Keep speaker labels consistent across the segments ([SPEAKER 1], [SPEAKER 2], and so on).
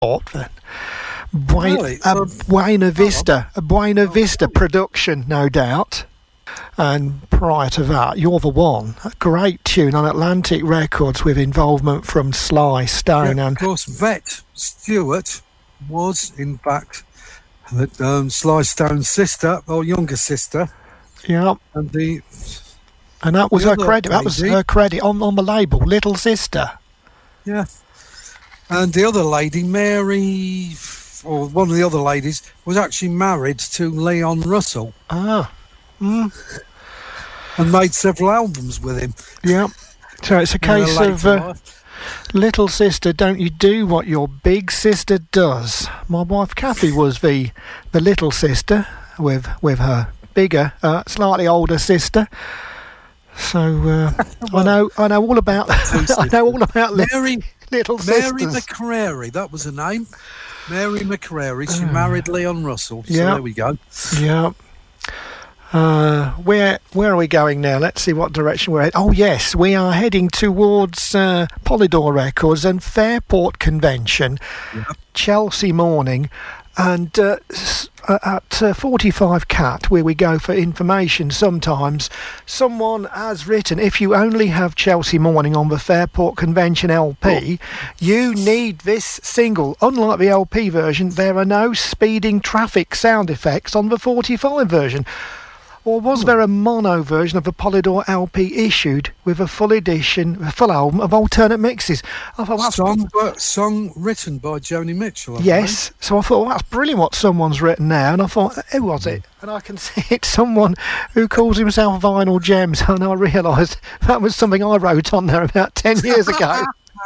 [SPEAKER 1] then.
[SPEAKER 2] Really?
[SPEAKER 1] A Buena Vista production, no doubt. And prior to that, You're the One, a great tune on Atlantic Records with involvement from Sly Stone.
[SPEAKER 2] Yeah,
[SPEAKER 1] and
[SPEAKER 2] of course, Vet Stewart was, in fact, Sly Stone's sister, or younger sister.
[SPEAKER 1] Yeah.
[SPEAKER 2] And
[SPEAKER 1] that was her
[SPEAKER 2] other
[SPEAKER 1] credit. That was her credit on the label, Little Sister.
[SPEAKER 2] Yeah. And the other lady, Mary, or one of the other ladies, was actually married to Leon Russell.
[SPEAKER 1] Ah.
[SPEAKER 2] And made several albums with him.
[SPEAKER 1] Yeah. So it's a case of little sister, don't you do what your big sister does. My wife Kathy was the little sister with her bigger, slightly older sister. So I know all about
[SPEAKER 2] Mary,
[SPEAKER 1] little
[SPEAKER 2] sisters. Mary
[SPEAKER 1] sisters.
[SPEAKER 2] McCrary, that was her name. Mary McCrary. She married Leon Russell. So there we go.
[SPEAKER 1] Yeah. Where are we going now? Let's see what direction we're heading. Oh yes, we are heading towards Polydor Records and Fairport Convention, Chelsea morning, and at 45 Cat, where we go for information. Sometimes someone has written, if you only have Chelsea morning on the Fairport Convention LP, you need this single. Unlike the LP version, there are no speeding traffic sound effects on the 45 version. Or was there a mono version of the Polydor LP issued with a full album of alternate mixes? I thought
[SPEAKER 2] song written by Joni Mitchell.
[SPEAKER 1] Yes, so I thought, well, that's brilliant what someone's written now. And I thought, who was it? And I can see it's someone who calls himself Vinyl Gems. And I realised that was something I wrote on there about 10 years ago.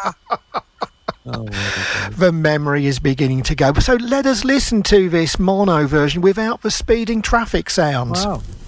[SPEAKER 1] The memory is beginning to go. So let us listen to this mono version without the speeding traffic sounds.
[SPEAKER 2] Wow.